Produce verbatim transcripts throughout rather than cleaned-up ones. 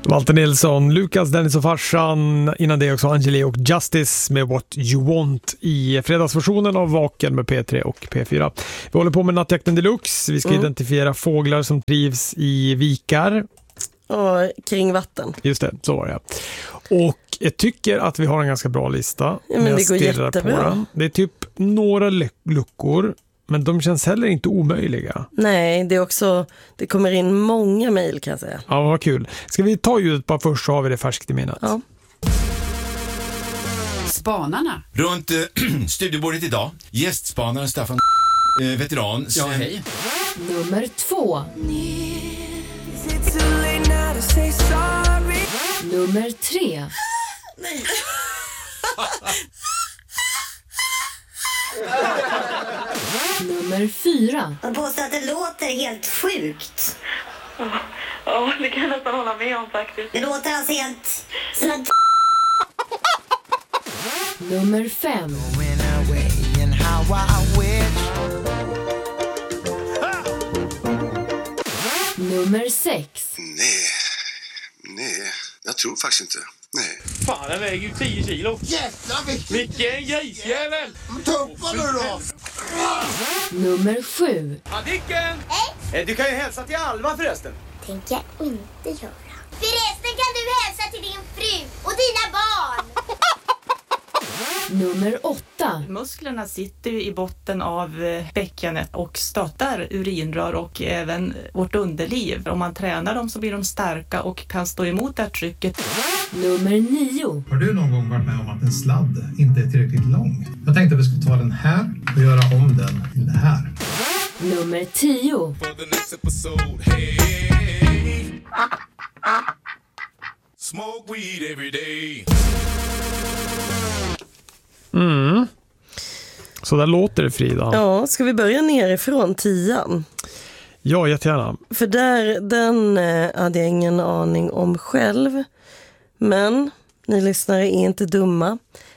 Walter Nilsson, Lukas, Dennis och farsan. Innan det också Angeli och Justice med What You Want i fredagsversionen av Vaken med P tre och P fyra. Vi håller på med Nattjakten Deluxe. Vi ska mm. identifiera fåglar som trivs i vikar. Och kring vatten. Just det, så var det. Och jag tycker att vi har en ganska bra lista. Ja, men det går jättebra. Det är typ några luckor. Men de känns heller inte omöjliga. Nej, det är också, det kommer in många mejl kan jag säga. Ja, vad kul. Ska vi ta ljudet bara först så har vi det färskt i minnet. Ja. Spanarna. Runt äh, studiebordet idag, gästspanaren Staffan, äh, veteran. Ja, hej. Nummer två. Nummer tre. Nej. Nummer fyra. Man påstår att det låter helt sjukt. Ja, ja, det kan jag nästan hålla med om faktiskt. Det låter alltså helt som en... Nummer fem. Nummer sex. Nej, nej, jag tror faktiskt inte. Nej. Fan, den väger ju tio kilo. Jävlar, vilken... Vilken grisjävel! Tuppa nu då! Nummer sju. Andiken! Hej! Du kan ju hälsa till Alva förresten. Tänker jag inte göra. Förresten kan du hälsa till din fru och dina barn. Nummer åtta. Musklerna sitter ju i botten av bäckenet och stöttar urinrör och även vårt underliv. Om man tränar dem så blir de starka och kan stå emot det här trycket. Nummer nio. Har du någon gång varit med om att en sladd inte är tillräckligt lång? Jag tänkte att vi skulle ta den här och göra om den till det här. Nummer tio. Smoke weed every day. Mm. Så där låter det, Frida. Ja, ska vi börja nerifrån tian? Ja, jättegärna. För där, den eh, hade jag ingen aning om själv. Men ni lyssnare är inte dumma.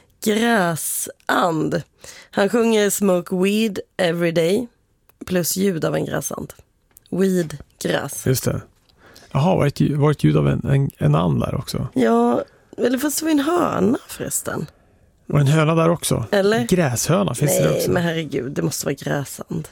Gräsand. Han sjunger Smoke weed every day plus ljud av en gräsand. Weed, gräs. Just det. Jaha, var det, var det ljud av en, en, en and där också? Ja, eller fast det var en höna förresten. Var det en höna där också? Eller? Gräshöna, finns Nej, det också? Men herregud, det måste vara gräsand.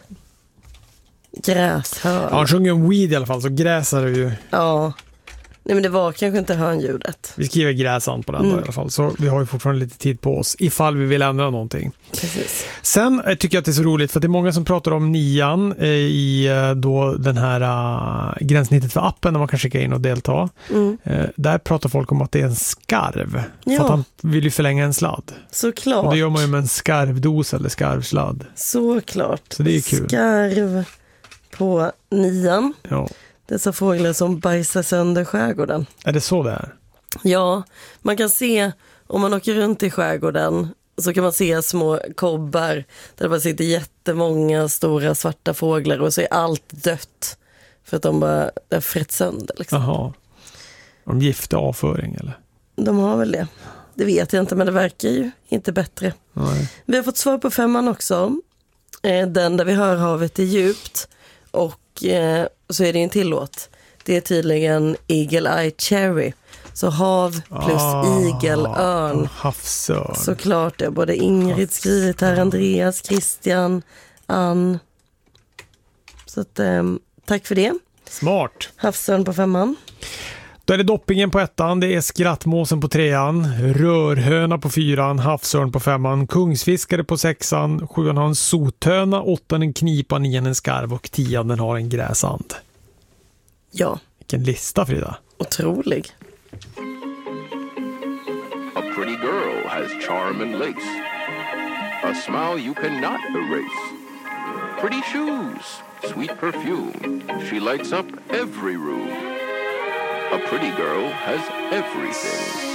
Gräshörna. Ja, han sjunger om weed i alla fall, så gräs är det ju. Ja. Nej, men det var kanske inte hörnljudet. Vi skriver gräsand på den mm. då, i alla fall. Så vi har ju fortfarande lite tid på oss ifall vi vill ändra någonting. Precis. Sen eh, tycker jag att det är så roligt för att det är många som pratar om nian eh, i eh, då den här uh, gränssnittet för appen när man kan skicka in och delta. Mm. Eh, där pratar folk om att det är en skarv. Ja. För att han vill ju förlänga en sladd. Såklart. Och det gör man ju med en skarvdos eller skarvsladd. Såklart. Så det är kul. Skarv på nian. Ja. Dessa fåglar som bajsar sönder skärgården. Är det så det är? Ja, man kan se, om man åker runt i skärgården så kan man se små kobbar där det bara sitter jättemånga stora svarta fåglar och så är allt dött för att de bara är frätt sönder. Liksom. Jaha. De gifter avföring eller? De har väl det. Det vet jag inte, men det verkar ju inte bättre. Nej. Vi har fått svar på femman också. Den där vi hör havet är djupt. Och eh, så är det en till låt. Det är tydligen Eagle Eye Cherry. Så hav plus ah, igel, örn. Havsörn. Såklart det. Både Ingrid skrivit här, Andreas, Christian, Ann. Så att, eh, tack för det. Smart. Havsörn på femman. Då är det doppingen på ettan, det är skrattmåsen på trean, rörhöna på fyran, havsörn på femman, kungsfiskare på sexan, sjuan har en sothöna, åttan en knipa, nian en skarv och tian den har en gräsand. Ja. Vilken lista, Frida. Otrolig. A pretty girl has charm and lace. A smile you cannot erase. Pretty shoes, sweet perfume. She lights up every room. A pretty girl has everything.